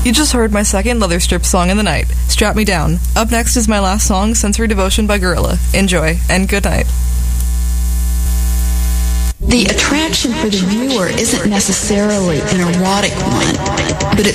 You just heard my second Leather Strip song in the night, Strap Me Down. Up next is my last song, Sensory Devotion by Gorilla. Enjoy, and good night. The attraction for the viewer isn't necessarily an erotic one, but